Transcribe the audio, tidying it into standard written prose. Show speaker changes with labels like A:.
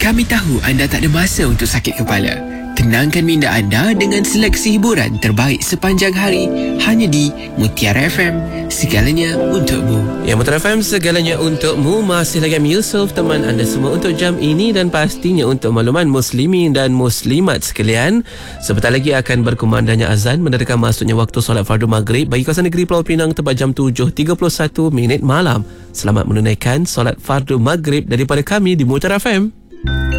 A: Kami tahu anda tak ada masa untuk sakit kepala. Tenangkan minda anda dengan seleksi hiburan terbaik sepanjang hari hanya di Mutiara FM. Segalanya untukmu.
B: Ya, Mutiara FM, segalanya untukmu. Masih lagi kami Yusof, teman anda semua untuk jam ini, dan pastinya untuk makluman muslimin dan muslimat sekalian, sebentar lagi akan berkumandangnya azan menandakan masuknya waktu solat fardu maghrib bagi kawasan negeri Pulau Pinang tepat jam 7.31 malam. Selamat menunaikan solat fardu maghrib daripada kami di Mutiara FM.